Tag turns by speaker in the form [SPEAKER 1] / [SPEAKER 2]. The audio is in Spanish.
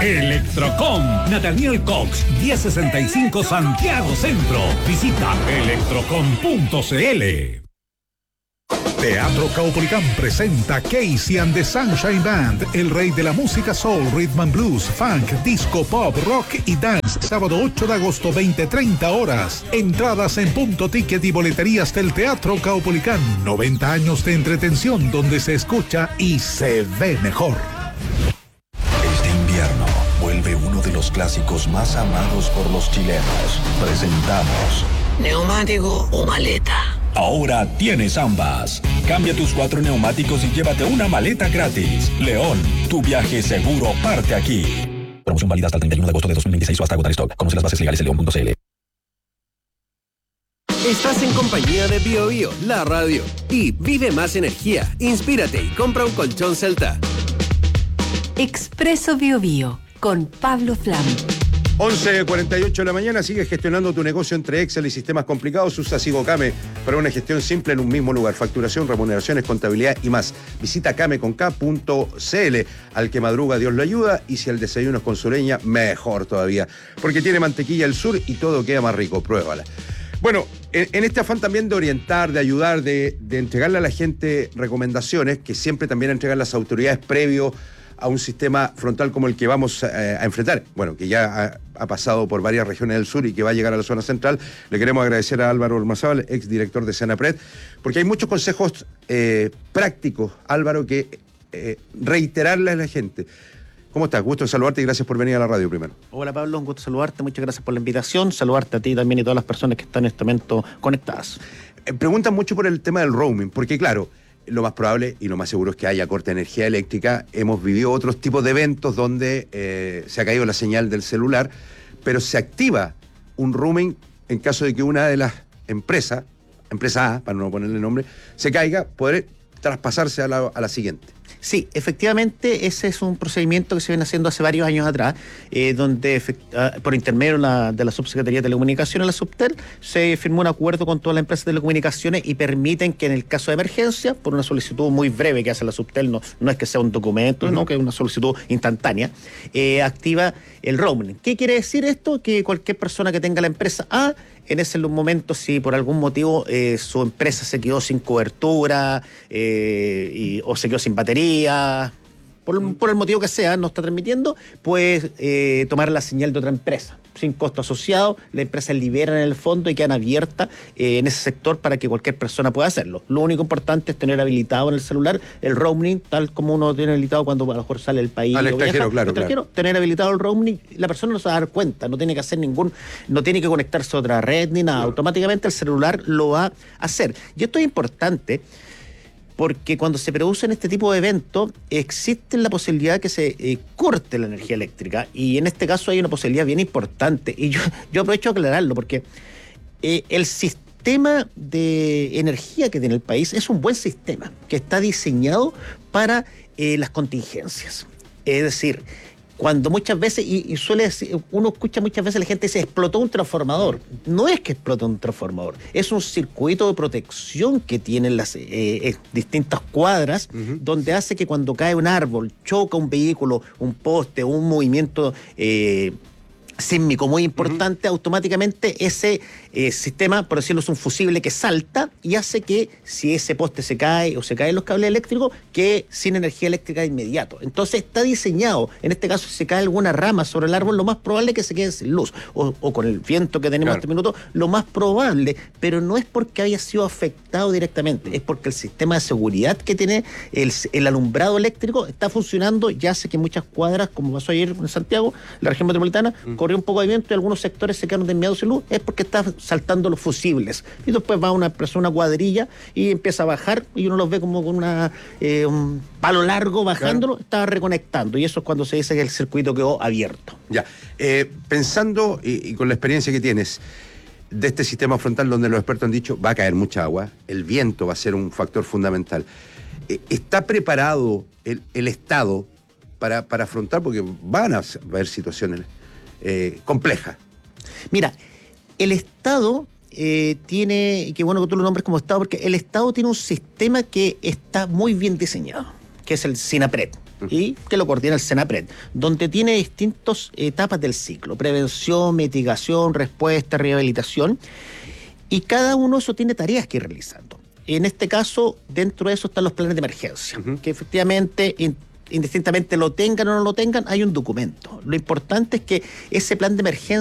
[SPEAKER 1] Electrocom, Nathaniel Cox, 1065 Santiago Centro. Visita electrocom.cl. Teatro Caupolicán presenta Casey and the Sunshine Band, el rey de la música soul, rhythm and blues, funk, disco, pop, rock y dance. Sábado 8 de agosto, 20:30 horas. Entradas en Punto Ticket y boleterías del Teatro Caupolicán. 90 años de entretención donde se escucha y se ve mejor.
[SPEAKER 2] Este invierno vuelve uno de los clásicos más amados por los chilenos. Presentamos
[SPEAKER 3] ¿neumático o maleta?
[SPEAKER 2] Ahora tienes ambas. Cambia tus 4 neumáticos y llévate una maleta gratis. León, tu viaje seguro parte aquí. Promoción válida hasta el 31 de agosto de 2026 o hasta agotar stock. Conoce las bases legales en león.cl.
[SPEAKER 4] Estás en compañía de Bio Bio, la radio. Y vive más energía. Inspírate y compra un colchón Celta.
[SPEAKER 5] Expreso Bio Bio con Pablo Flam.
[SPEAKER 6] 11:48 de la mañana. Sigue gestionando tu negocio entre Excel y sistemas complicados. Usa SigoCame para una gestión simple en un mismo lugar. Facturación, remuneraciones, contabilidad y más. Visita cameconk.cl. Al que madruga, Dios lo ayuda. Y si el desayuno es con sureña, mejor todavía. Porque tiene mantequilla al sur y todo queda más rico. Pruébala. Bueno, en este afán también de orientar, de ayudar, de entregarle a la gente recomendaciones, que siempre también entregan las autoridades previo a un sistema frontal como el que vamos a enfrentar, bueno, que ya ha pasado por varias regiones del sur y que va a llegar a la zona central. Le queremos agradecer a Álvaro Ormazábal, exdirector de Senapred, porque hay muchos consejos prácticos, Álvaro, que reiterarle a la gente. ¿Cómo estás? Gusto de saludarte y gracias por venir a la radio primero.
[SPEAKER 7] Hola Pablo, un gusto saludarte, muchas gracias por la invitación, saludarte a ti también y todas las personas que están en este momento conectadas.
[SPEAKER 6] Preguntan mucho por el tema del roaming, porque claro, lo más probable y lo más seguro es que haya corte de energía eléctrica. Hemos vivido otros tipos de eventos donde se ha caído la señal del celular, pero se activa un roaming en caso de que una de las empresa A, para no ponerle nombre, se caiga, poder traspasarse a la siguiente.
[SPEAKER 7] Sí, efectivamente, ese es un procedimiento que se viene haciendo hace varios años atrás, donde por intermedio de la Subsecretaría de Telecomunicaciones, la Subtel, se firmó un acuerdo con todas las empresas de telecomunicaciones y permiten que en el caso de emergencia, por una solicitud muy breve que hace la Subtel, no es que sea un documento, no, que es una solicitud instantánea, activa el roaming. ¿Qué quiere decir esto? Que cualquier persona que tenga la empresa A, en ese momento, si por algún motivo su empresa se quedó sin cobertura o se quedó sin batería, por el motivo que sea, no está transmitiendo, puede tomar la señal de otra empresa, sin costo asociado. La empresa libera en el fondo y quedan abiertas en ese sector para que cualquier persona pueda hacerlo. Lo único importante es tener habilitado en el celular el roaming, tal como uno tiene habilitado cuando a lo mejor sale del país
[SPEAKER 6] al extranjero,
[SPEAKER 7] viaja,
[SPEAKER 6] claro.
[SPEAKER 7] Tener habilitado el roaming, la persona no se va a dar cuenta, no tiene que hacer no tiene que conectarse a otra red ni nada, automáticamente el celular lo va a hacer. Y esto es importante porque cuando se producen este tipo de eventos, existe la posibilidad que se corte la energía eléctrica, y en este caso hay una posibilidad bien importante, y yo aprovecho a aclararlo, porque el sistema de energía que tiene el país es un buen sistema, que está diseñado para las contingencias. Es decir, cuando muchas veces, y suele decir, uno escucha muchas veces la gente dice, explotó un transformador. No es que explotó un transformador, es un circuito de protección que tienen las distintas cuadras, donde hace que cuando cae un árbol, choca un vehículo, un poste, un movimiento sísmico muy importante, automáticamente ese sistema, por decirlo, es un fusible que salta y hace que si ese poste se cae o se caen los cables eléctricos, que sin energía eléctrica de inmediato. Entonces está diseñado, en este caso, si se cae alguna rama sobre el árbol, lo más probable es que se quede sin luz, o con el viento que tenemos en este minuto, lo más probable, pero no es porque haya sido afectado directamente, es porque el sistema de seguridad que tiene el alumbrado eléctrico está funcionando y hace que muchas cuadras, como pasó ayer en Santiago, la región metropolitana, corrió un poco de viento y algunos sectores se quedaron de inmediato sin luz, es porque está saltando los fusibles. Y después va una persona, una cuadrilla, y empieza a bajar, y uno los ve como con un palo largo bajándolo, está reconectando, y eso es cuando se dice que el circuito quedó abierto.
[SPEAKER 6] Ya, pensando y con la experiencia que tienes de este sistema frontal, donde los expertos han dicho va a caer mucha agua, el viento va a ser un factor fundamental, ¿está preparado el Estado para afrontar? Porque van a haber situaciones complejas.
[SPEAKER 7] Mira, el Estado tiene, y qué bueno que tú lo nombres como Estado, porque el Estado tiene un sistema que está muy bien diseñado, que es el SINAPRED. y que lo coordina el Senapred, donde tiene distintas etapas del ciclo: prevención, mitigación, respuesta, rehabilitación, y cada uno de eso tiene tareas que ir realizando. En este caso, dentro de eso están los planes de emergencia, que efectivamente, indistintamente lo tengan o no lo tengan, hay un documento. Lo importante es que ese plan de emergencia